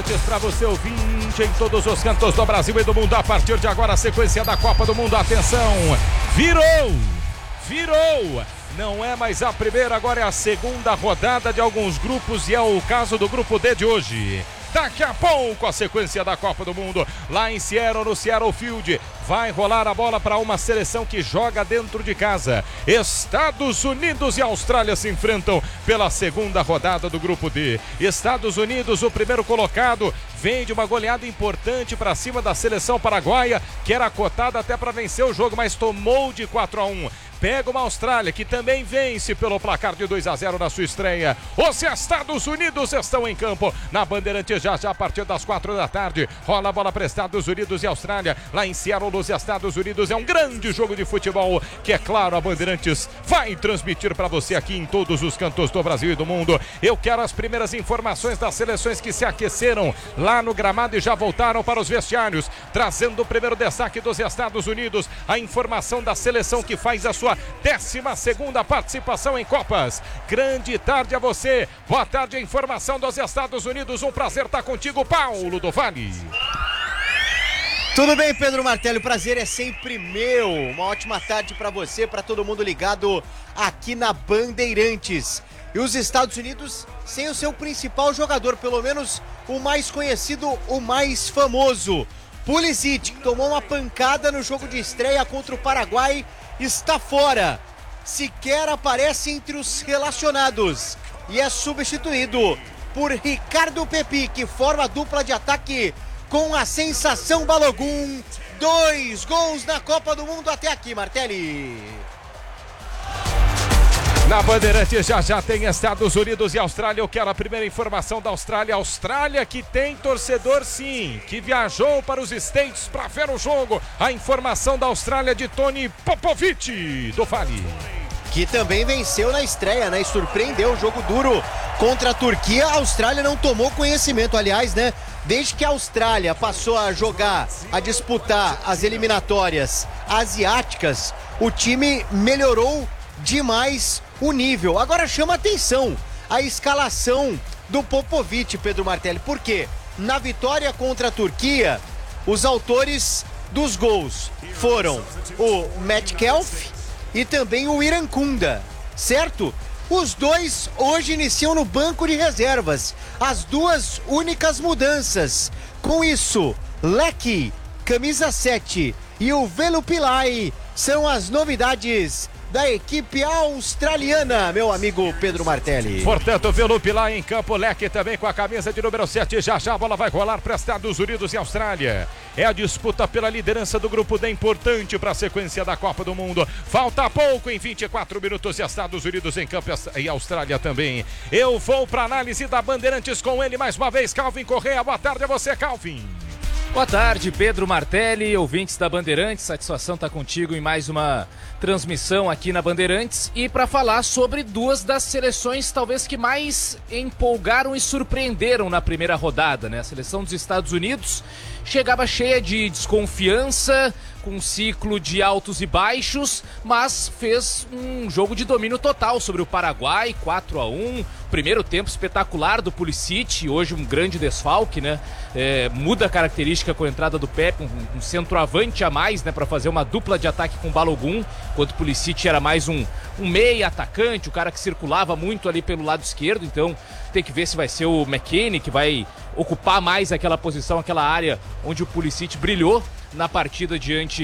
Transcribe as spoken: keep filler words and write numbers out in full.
Bandeirantes para você ouvinte em todos os cantos do Brasil e do mundo. A partir de agora, a sequência da Copa do Mundo. Atenção, virou, virou. Não é mais a primeira, agora é a segunda rodada de alguns grupos e é o caso do grupo D de hoje. Daqui a pouco a sequência da Copa do Mundo, lá em Seattle, no Seattle Field, vai rolar a bola para uma seleção que joga dentro de casa. Estados Unidos e Austrália se enfrentam pela segunda rodada do grupo D. Estados Unidos, o primeiro colocado, vem de uma goleada importante para cima da seleção paraguaia, que era cotada até para vencer o jogo, mas tomou de quatro a um. Pega uma Austrália que também vence pelo placar de dois a zero na sua estreia. Os Estados Unidos estão em campo na Bandeirantes já já a partir das quatro da tarde. Rola a bola para Estados Unidos e Austrália lá em Seattle, nos Estados Unidos. É um grande jogo de futebol que, é claro, a Bandeirantes vai transmitir para você aqui em todos os cantos do Brasil e do mundo. Eu quero as primeiras informações das seleções que se aqueceram lá no gramado e já voltaram para os vestiários, trazendo o primeiro destaque dos Estados Unidos, a informação da seleção que faz a sua décima segunda participação em Copas. Grande tarde a você, boa tarde, a informação dos Estados Unidos, um prazer estar contigo, Paulo do Vale. Tudo bem, Pedro Martelli, o prazer é sempre meu. Uma ótima tarde para você, para todo mundo ligado aqui na Bandeirantes. E os Estados Unidos sem o seu principal jogador, pelo menos o mais conhecido, o mais famoso, Pulisic, que tomou uma pancada no jogo de estreia contra o Paraguai, está fora, sequer aparece entre os relacionados e é substituído por Ricardo Pepi, que forma a dupla de ataque com a sensação Balogun. Dois gols na Copa do Mundo até aqui, Martelli. Na Bandeirantes já já tem Estados Unidos e Austrália. Eu quero a primeira informação da Austrália. Austrália que tem torcedor sim, que viajou para os States para ver o jogo. A informação da Austrália de Tony Popovic do Vale. Que também venceu na estreia, né? E surpreendeu o jogo duro contra a Turquia. A Austrália não tomou conhecimento, aliás, né? Desde que a Austrália passou a jogar, a disputar as eliminatórias asiáticas, o time melhorou demais o nível. Agora chama atenção a escalação do Popovic, Pedro Martelli, porque na vitória contra a Turquia, os autores dos gols foram o Metcalfe e também o Irankunda, certo? Os dois hoje iniciam no banco de reservas, as duas únicas mudanças. Com isso, Leque, camisa sete, e o Velu Pillai são as novidades da equipe australiana, meu amigo Pedro Martelli. Portanto, Velu Pillai em campo, Leque também com a camisa de número sete. Já já a bola vai rolar para Estados Unidos e Austrália. É a disputa pela liderança do grupo D, importante para a sequência da Copa do Mundo. Falta pouco, em vinte e quatro minutos, Estados Unidos em campo e Austrália também. Eu vou para análise da Bandeirantes com ele mais uma vez, Calvin Correia. Boa tarde a você, Calvin. Boa tarde, Pedro Martelli, ouvintes da Bandeirantes, satisfação estar contigo em mais uma transmissão aqui na Bandeirantes e para falar sobre duas das seleções talvez que mais empolgaram e surpreenderam na primeira rodada, né? A seleção dos Estados Unidos chegava cheia de desconfiança, com um ciclo de altos e baixos, mas fez um jogo de domínio total sobre o Paraguai, quatro a um, primeiro tempo espetacular do Pulisic, hoje um grande desfalque, né? É, muda a característica com a entrada do Pepe, um, um centroavante a mais, né, para fazer uma dupla de ataque com o Balogun, enquanto o Pulisic era mais um, um meia atacante, o cara que circulava muito ali pelo lado esquerdo, então tem que ver se vai ser o McKennie que vai ocupar mais aquela posição, aquela área onde o Pulisic brilhou na partida diante